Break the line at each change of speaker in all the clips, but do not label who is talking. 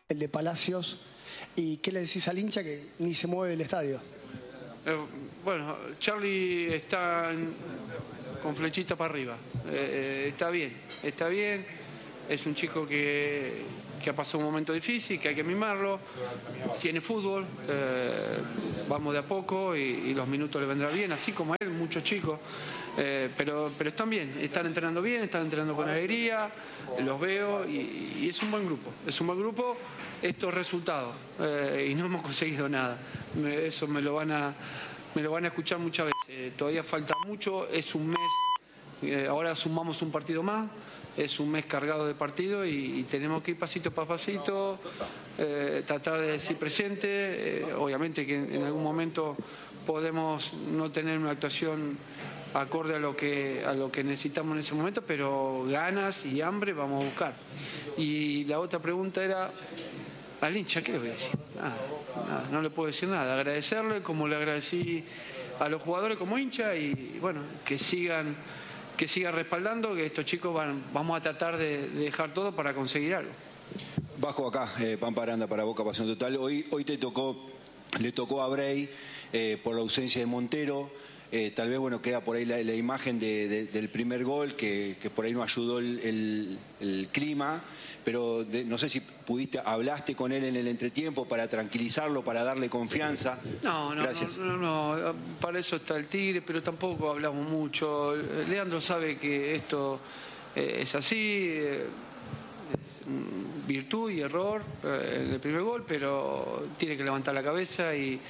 el de Palacios. ¿Y qué le decís al hincha que ni se mueve del estadio?
Bueno, Charlie está con flechita para arriba. Está bien. Es un chico que ha pasado un momento difícil, que hay que mimarlo. Tiene fútbol, vamos de a poco y los minutos le vendrán bien, así como a él, muchos chicos. Pero están bien, están entrenando bien, están entrenando con alegría, los veo y es un buen grupo. Es un buen grupo, estos resultados, y no hemos conseguido nada. Eso me lo van a escuchar muchas veces. Todavía falta mucho, es un mes, ahora sumamos un partido más, es un mes cargado de partido y tenemos que ir pasito para pasito, tratar de decir presente. Obviamente que en algún momento podemos no tener una actuación acorde a lo que necesitamos en ese momento, pero ganas y hambre vamos a buscar. Y la otra pregunta era al hincha, ¿qué le voy a decir? Nada, no le puedo decir nada. Agradecerle como le agradecí a los jugadores como hincha y bueno, que sigan respaldando, que estos chicos vamos a tratar de dejar todo para conseguir algo.
Vasco, acá, Pampa Aranda para Boca Pasión Total. Hoy le tocó a Bray por la ausencia de Montero. Tal vez bueno queda por ahí la imagen del primer gol, que por ahí no ayudó el clima, pero no sé si hablaste con él en el entretiempo para tranquilizarlo, para darle confianza.
No,
Gracias.
No, para eso está el Tigre, pero tampoco hablamos mucho. Leandro sabe que esto es así, virtud y error el primer gol, pero tiene que levantar la cabeza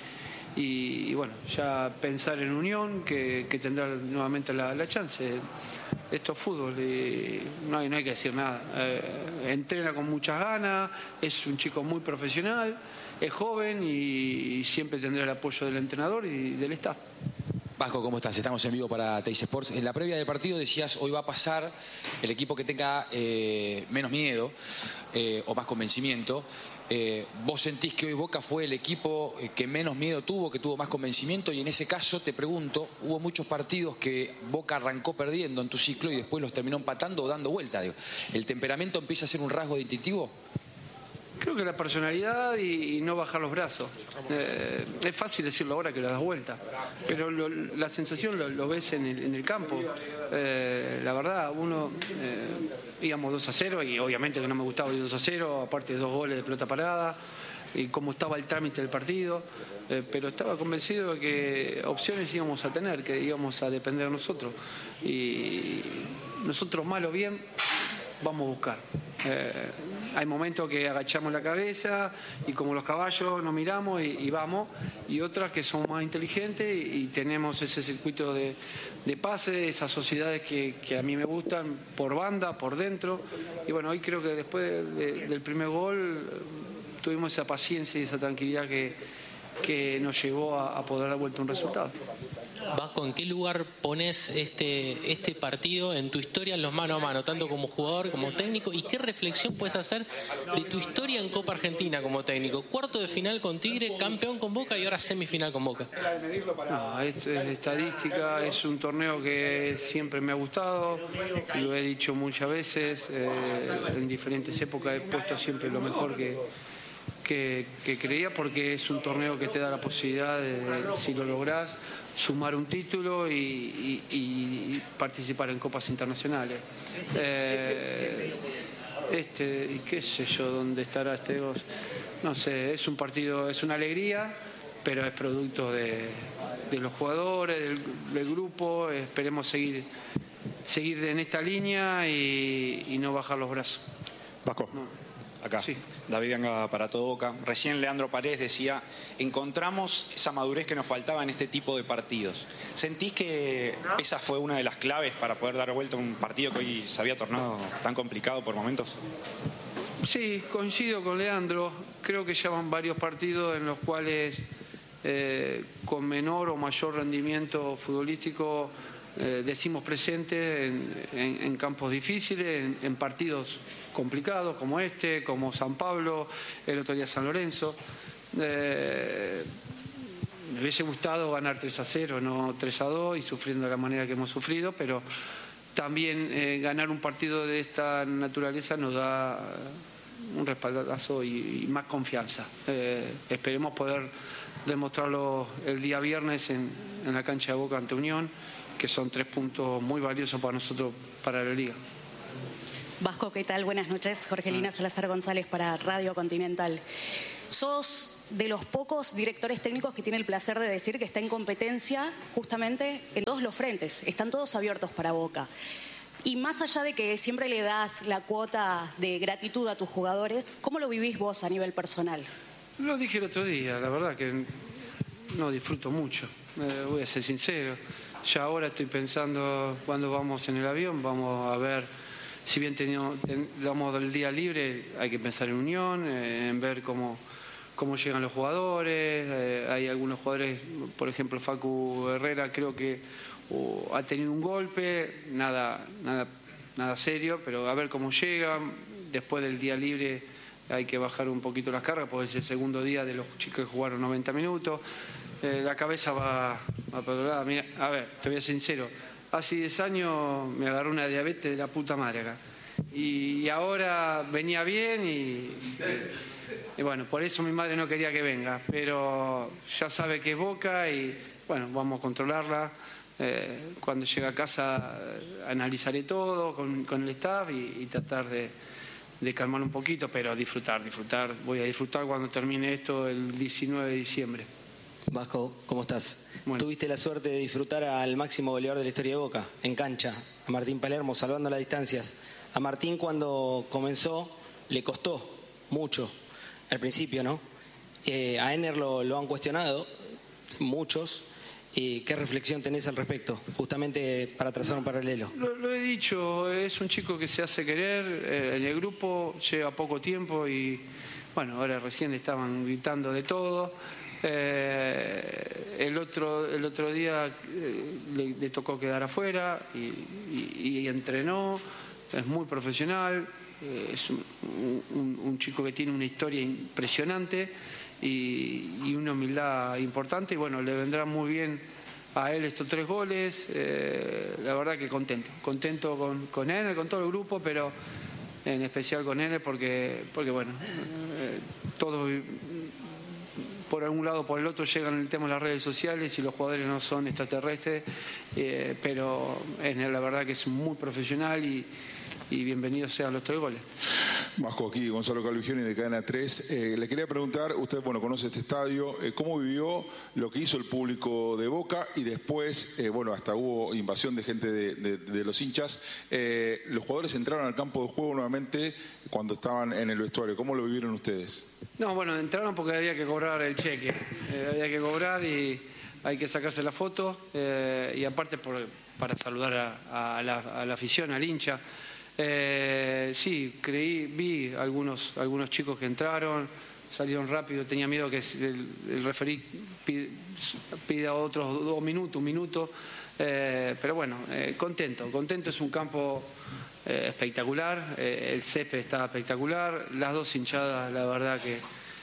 y bueno, ya pensar en Unión, que tendrá nuevamente la chance. Esto es fútbol y no hay que decir nada. Entrena con muchas ganas, es un chico muy profesional, es joven y siempre tendrá el apoyo del entrenador y del staff.
Vasco, ¿cómo estás? Estamos en vivo para Teis Sports. En la previa del partido decías, hoy va a pasar el equipo que tenga menos miedo o más convencimiento. ¿Vos sentís que hoy Boca fue el equipo que menos miedo tuvo, que tuvo más convencimiento? Y en ese caso te pregunto, hubo muchos partidos que Boca arrancó perdiendo en tu ciclo y después los terminó empatando o dando vuelta. ¿El temperamento empieza a ser un rasgo distintivo?
Creo que la personalidad y no bajar los brazos. Es fácil decirlo ahora que lo das vuelta, pero la sensación lo ves en el campo. La verdad, uno íbamos 2-0 y obviamente que no me gustaba ir 2-0, aparte de 2 goles de pelota parada y cómo estaba el trámite del partido, pero estaba convencido de que opciones íbamos a tener, que íbamos a depender de nosotros y nosotros mal o bien vamos a buscar. Hay momentos que agachamos la cabeza y como los caballos nos miramos y vamos, y otras que son más inteligentes y tenemos ese circuito de pase, esas sociedades que a mí me gustan por banda, por dentro. Y bueno, hoy creo que después del primer gol tuvimos esa paciencia y esa tranquilidad que nos llevó a poder dar vuelta un resultado.
Vasco, ¿en qué lugar pones este partido en tu historia en los mano a mano, tanto como jugador como técnico? ¿Y qué reflexión puedes hacer de tu historia en Copa Argentina como técnico? Cuarto de final con Tigre, campeón con Boca y ahora semifinal con Boca.
No, esto es estadística, es un torneo que siempre me ha gustado, lo he dicho muchas veces, en diferentes épocas he puesto siempre lo mejor que creía, porque es un torneo que te da la posibilidad de, si lo lográs, sumar un título y participar en copas internacionales. Y qué sé yo dónde estará no sé, es un partido, es una alegría, pero es producto de los jugadores, del grupo. Esperemos seguir en esta línea y no bajar los brazos.
Vasco.
No.
Acá,
sí.
David Ganga para Todo Boca. Recién Leandro Paredes decía, encontramos esa madurez que nos faltaba en este tipo de partidos. ¿Sentís que esa fue una de las claves para poder dar vuelta a un partido que hoy se había tornado tan complicado por momentos?
Sí, coincido con Leandro. Creo que ya van varios partidos en los cuales con menor o mayor rendimiento futbolístico decimos presente en campos difíciles, en partidos complicados como como San Pablo, el otro día San Lorenzo. Me hubiese gustado ganar 3-0, no 3-2 y sufriendo de la manera que hemos sufrido, pero también ganar un partido de esta naturaleza nos da respaldazo y más confianza. Esperemos poder demostrarlo el día viernes en la cancha de Boca ante Unión, que son 3 puntos muy valiosos para nosotros, para la Liga.
Vasco, ¿qué tal? Buenas noches. Jorgelina Salazar González para Radio Continental. Sos de los pocos directores técnicos que tiene el placer de decir que está en competencia justamente en todos los frentes. Están todos abiertos para Boca. Y más allá de que siempre le das la cuota de gratitud a tus jugadores, ¿cómo lo vivís vos a nivel personal?
Lo dije el otro día, la verdad que no disfruto mucho, voy a ser sincero. Ya ahora estoy pensando cuando vamos en el avión, vamos a ver, si bien damos el día libre, hay que pensar en Unión, en ver cómo llegan los jugadores. Hay algunos jugadores, por ejemplo Facu Herrera, creo que ha tenido un golpe, nada serio, pero a ver cómo llegan. Después del día libre hay que bajar un poquito las cargas, porque es el segundo día de los chicos que jugaron 90 minutos. La cabeza va para otro lado. Mira, a ver, te voy a ser sincero, hace 10 años me agarró una diabetes de la puta madre acá. Y ahora venía bien y bueno, por eso mi madre no quería que venga, pero ya sabe que es Boca y bueno, vamos a controlarla. Cuando llegue a casa analizaré todo con el staff y tratar de calmar un poquito, pero disfrutar. Voy a disfrutar cuando termine esto el 19 de diciembre.
Vasco, ¿cómo estás?
Bueno.
Tuviste la suerte de disfrutar al máximo goleador de la historia de Boca, en cancha, a Martín Palermo, salvando las distancias. A Martín cuando comenzó le costó mucho, al principio, ¿no? A Ener lo han cuestionado, muchos. ¿Qué reflexión tenés al respecto? Justamente para trazar un paralelo.
Lo he dicho, es un chico que se hace querer en el grupo, lleva poco tiempo y bueno, ahora recién le estaban gritando de todo. El otro día le tocó quedar afuera y entrenó, es muy profesional, es un chico que tiene una historia impresionante y una humildad importante y bueno, le vendrá muy bien a él estos 3 goles. La verdad que contento con él, con todo el grupo, pero en especial con él porque bueno, todos por algún lado o por el otro llegan el tema de las redes sociales y los jugadores no son extraterrestres, pero la verdad que es muy profesional y bienvenidos sean los 3 goles.
Vasco, aquí Gonzalo Calvigioni de Cadena 3. Le quería preguntar, usted conoce este estadio, ¿cómo vivió lo que hizo el público de Boca? Y después, hasta hubo invasión de gente de los hinchas. Los jugadores entraron al campo de juego nuevamente cuando estaban en el vestuario. ¿Cómo lo vivieron ustedes? No, bueno, entraron porque había que cobrar el cheque. Había que cobrar y hay que sacarse la foto. Y aparte para saludar a la afición, al hincha. Sí, vi algunos chicos que entraron, salieron rápido, tenía miedo que el referí pida otros 2 minutos, 1 minuto, pero bueno, contento, es un campo espectacular, el césped está espectacular, las 2 hinchadas, la verdad que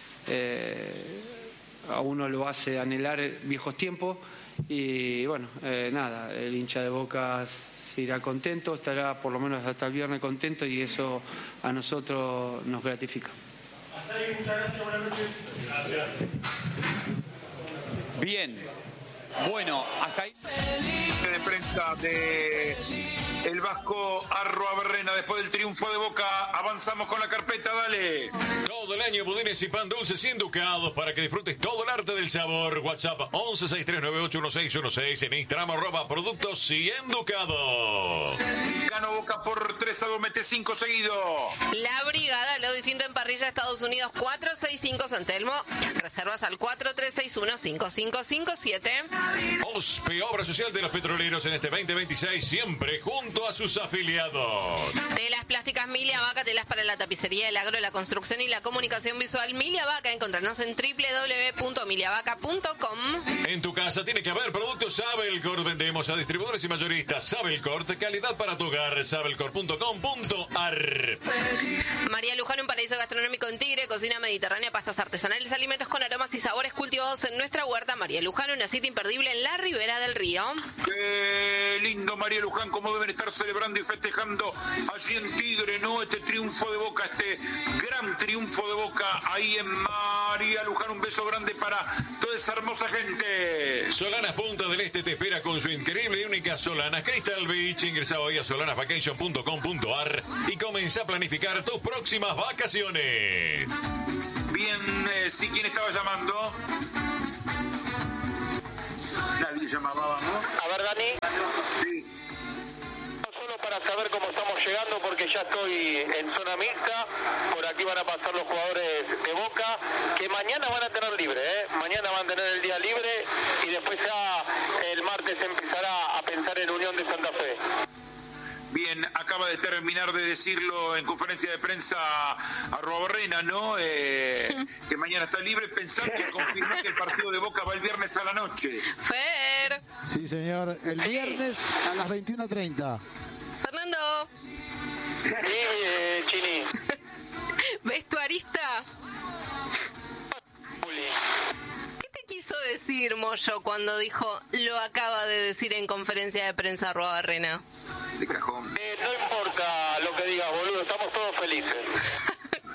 a uno lo hace anhelar viejos tiempos y bueno, nada, el hincha de Boca se irá contento, estará por lo menos hasta el viernes contento y eso a nosotros nos gratifica.
Hasta ahí, muchas gracias, buenas noches. Gracias.
Bien, bueno, hasta ahí. De prensa de el Vasco Arruabarrena después del triunfo de Boca. Avanzamos con la carpeta, dale.
Todo el año budines y pan dulce 100 ducados para que disfrutes todo el arte del sabor. WhatsApp 1163981616, en Instagram @productos 100 ducados.
Ganó Boca por 3-2, mete 5 seguido.
La Brigada, lo distinto en parrilla Estados Unidos 465 San Telmo. Reservas al 4361-5557.
OSPE, Obra Social de los Petroleros, en este 2026, siempre junto a sus afiliados.
Telas plásticas Milia Vaca, telas para la tapicería, el agro, la construcción y la comunicación. comunicación visual Milia Vaca. Encontrarnos en www.miliavaca.com.
En tu casa tiene que haber productos Sabelcor. Vendemos a distribuidores y mayoristas. Sabelcor, calidad para tu hogar. Sabelcor.com.ar.
María Luján, un paraíso gastronómico en Tigre. Cocina mediterránea, pastas artesanales, alimentos con aromas y sabores cultivados en nuestra huerta. María Luján, una cita imperdible en la ribera del río.
Qué lindo, María Luján, cómo deben estar celebrando y festejando allí en Tigre, ¿no? Este triunfo de Boca, este gran triunfo de Boca ahí en María Luján. Un beso grande para toda esa hermosa gente.
Solanas Punta del Este te espera con su increíble y única Solanas Crystal Beach. Ingresa hoy a solanasvacation.com.ar y comienza a planificar tus próximas vacaciones.
Bien, sí, ¿quién estaba llamando? Nadie llamaba, ¿vamos?
A ver, Dani.
Sí.
Solo para saber cómo estamos llegando, porque ya estoy en zona mixta. Por aquí van a pasar los jugadores de Boca, que mañana van a tener libre, ¿eh? Mañana van a tener el día libre y después ya el martes empezará a pensar en Unión de Santa Fe.
Bien, acaba de terminar de decirlo en conferencia de prensa @Barrena, ¿no? Que mañana está libre. Pensar que confirmó que el partido de Boca va el viernes a la noche.
Fer.
Sí, señor. El viernes a las 21:30.
Fernando.
Sí, Chini.
Vestuarista. ¿Qué te quiso decir Moyo cuando dijo lo acaba de decir en conferencia de prensa @Barrena?
De cajón.
No importa lo que digas, boludo, estamos todos felices.